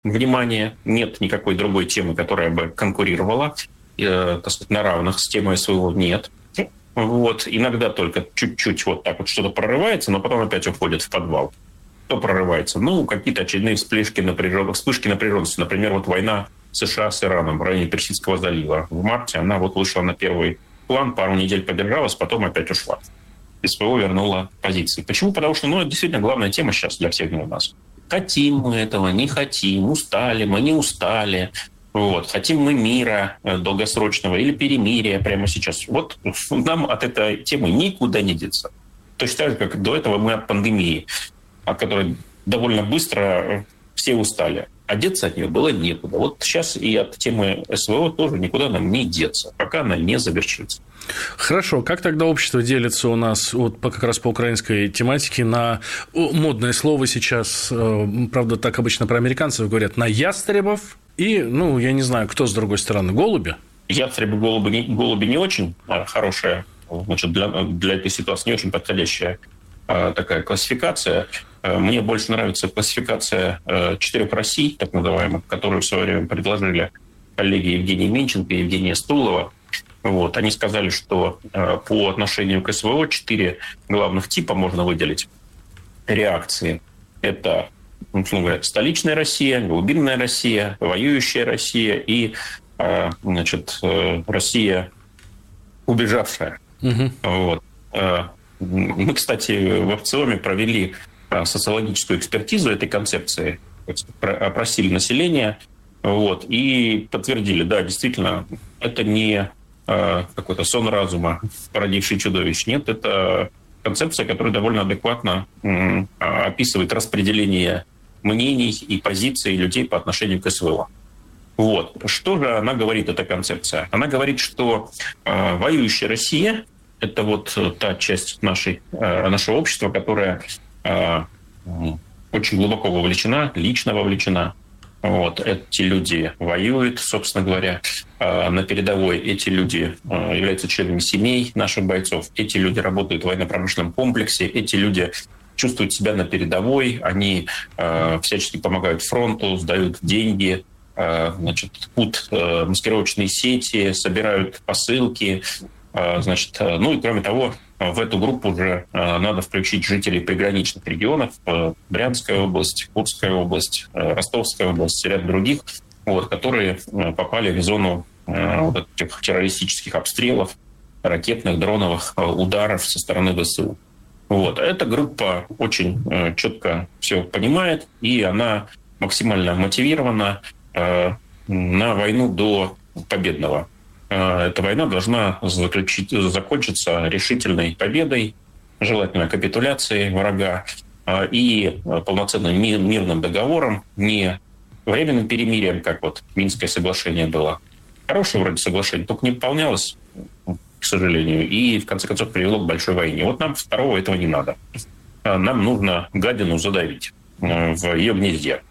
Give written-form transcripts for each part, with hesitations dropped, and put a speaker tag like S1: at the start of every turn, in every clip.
S1: внимания, нет никакой другой темы, которая бы конкурировала, так сказать, на равных с темой СВО нет. Вот. Иногда только чуть-чуть вот так вот что-то прорывается, но потом опять уходит в подвал. Что прорывается? Ну, какие-то очередные вспышки напряженности. Например, вот война США с Ираном в районе Персидского залива. В марте она вот вышла на первый план, пару недель подержалась, потом опять ушла. СВО вернула позиции. Почему? Потому что, это действительно главная тема сейчас для всех у нас. Хотим мы этого, не хотим, устали мы, не устали. Вот. Хотим мы мира долгосрочного или перемирия прямо сейчас. Вот нам от этой темы никуда не деться. Точно так же, как до этого мы от пандемии, от которой довольно быстро все устали. А деться от нее было некуда. Вот сейчас и от темы СВО тоже никуда нам не деться, пока она не завершится.
S2: Хорошо. Как тогда общество делится у нас как раз по украинской тематике на модное слово сейчас, правда, так обычно про американцев говорят, на ястребов и, я не знаю, кто с другой стороны, голуби? Ястребы,
S1: голуби не очень хорошая, значит, для этой ситуации не очень подходящая такая классификация. Мне больше нравится классификация 4 Россий, так называемых, которую в свое время предложили коллеги Евгения Минченко и Евгения Стулова. Вот. Они сказали, что по отношению к СВО 4 главных типа можно выделить реакции. Это, столичная Россия, глубинная Россия, воюющая Россия и, Россия убежавшая. Угу. Вот. Мы, кстати, в ВЦИОМе провели социологическую экспертизу этой концепции, опросили население, и подтвердили, да, действительно, это не какой-то сон разума, породивший чудовищ. Нет, это концепция, которая довольно адекватно описывает распределение мнений и позиций людей по отношению к СВО. Вот. Что же она говорит, эта концепция? Она говорит, что воюющая Россия – это вот та часть нашего общества, которая очень глубоко вовлечена, лично вовлечена. Вот. Эти люди воюют, собственно говоря, на передовой. Эти люди являются членами семей наших бойцов. Эти люди работают в военно-промышленном комплексе. Эти люди чувствуют себя на передовой. Они всячески помогают фронту, сдают деньги, ткут маскировочные сети, собирают посылки. И кроме того, в эту группу уже надо включить жителей приграничных регионов, Брянская область, Курская область, Ростовская область, ряд других, которые попали в зону этих террористических обстрелов, ракетных, дроновых ударов со стороны ВСУ. Эта группа очень четко все понимает, и она максимально мотивирована на войну до победного. Эта война должна закончиться решительной победой, желательно капитуляцией врага и полноценным мирным договором, не временным перемирием, как Минское соглашение было. Хорошее вроде соглашение, только не выполнялось, к сожалению, и в конце концов привело к большой войне. Нам второго этого не надо. Нам нужно гадину задавить в ее гнезде.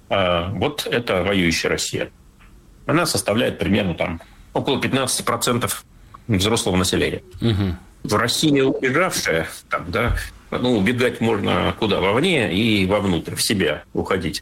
S1: Это воюющая Россия. Она составляет примерно около 15% взрослого населения. Угу. В России убежавшая, убегать можно куда? Вовне и вовнутрь, в себя уходить.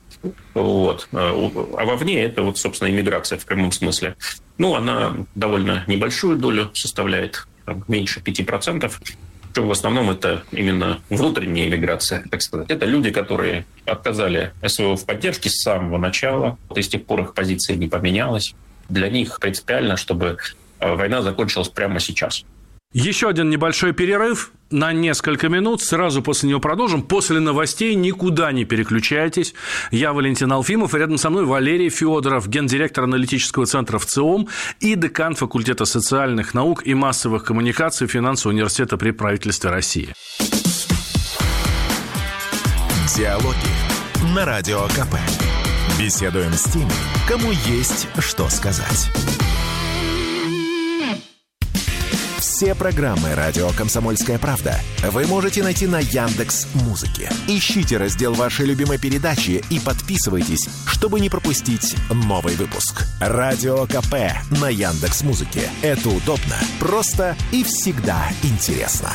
S1: А вовне это, собственно, иммиграция в прямом смысле. Она довольно небольшую долю составляет, меньше 5%. В основном это именно внутренняя иммиграция, так сказать. Это люди, которые отказали СВО в поддержке с самого начала, и с тех пор их позиция не поменялась. Для них принципиально, чтобы война закончилась прямо сейчас.
S2: Еще один небольшой перерыв на несколько минут. Сразу после него продолжим. После новостей никуда не переключайтесь. Я Валентин Алфимов, и рядом со мной Валерий Федоров, гендиректор аналитического центра ВЦИОМ и декан факультета социальных наук и массовых коммуникаций Финансового университета при правительстве России.
S3: Диалоги на Радио КП. Беседуем с теми, кому есть что сказать. Все программы «Радио Комсомольская правда» вы можете найти на Яндекс.Музыке. Ищите раздел вашей любимой передачи и подписывайтесь, чтобы не пропустить новый выпуск. «Радио КП» на Яндекс.Музыке. Это удобно, просто и всегда интересно.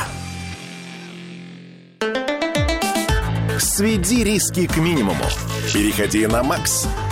S3: Сведи риски к минимуму. Переходи на Макс.